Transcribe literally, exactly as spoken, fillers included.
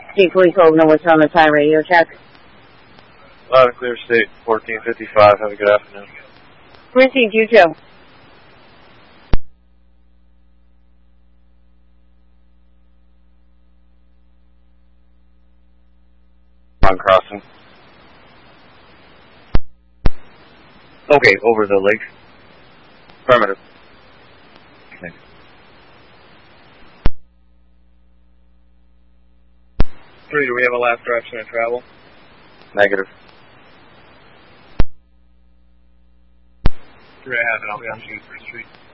State Police Hogan, what's on the time radio check? Loud and clear, State fourteen fifty-five. Have a good afternoon. Precinct you two. On crossing. Okay, over the lake. Affirmative. Thanks. Three, do we have a last direction of travel? Negative. Three, I have it. I'll be on June first Street.